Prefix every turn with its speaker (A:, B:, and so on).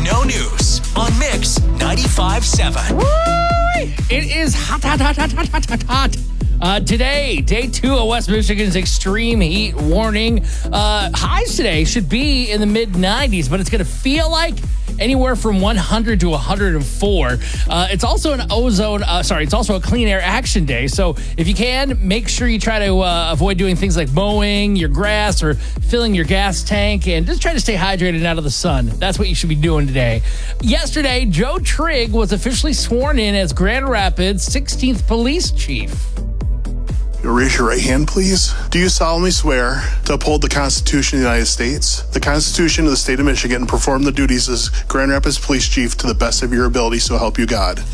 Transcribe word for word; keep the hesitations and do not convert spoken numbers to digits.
A: No News on Mix ninety-five point seven.
B: It is hot, hot, hot, hot, hot, hot, hot, hot. Uh, today, day two of West Michigan's extreme heat warning. Uh, highs today should be in the mid nineties, but it's going to feel like anywhere from one hundred to one hundred four. Uh, it's also an ozone, uh, sorry, it's also a clean air action day. So if you can, make sure you try to uh, avoid doing things like mowing your grass or filling your gas tank, and just try to stay hydrated out of the sun. That's what you should be doing today. Yesterday, Joe Trigg was officially sworn in as Grand Rapids sixteenth Police Chief.
C: You'll raise your right hand, please. Do you solemnly swear to uphold the Constitution of the United States, the Constitution of the State of Michigan, and perform the duties as Grand Rapids Police Chief to the best of your ability, so help you God?